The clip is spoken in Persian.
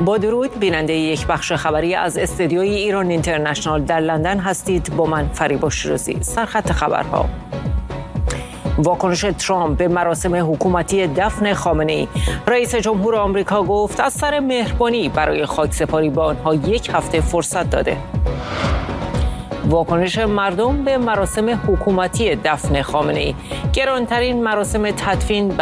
با درود، بیننده یک بخش خبری از استدیوی ایران اینترنشنال در لندن هستید. با من فریبا شیرازی. سرخط خبرها: واکنش ترامپ به مراسم حکومتی دفن خامنه‌ای. رئیس جمهور آمریکا گفت از سر مهربانی برای خاکسپاری به آنها یک هفته فرصت داده. واکنش مردم به مراسم حکومتی دفن خامنه‌ای. گرانترین مراسم تدفین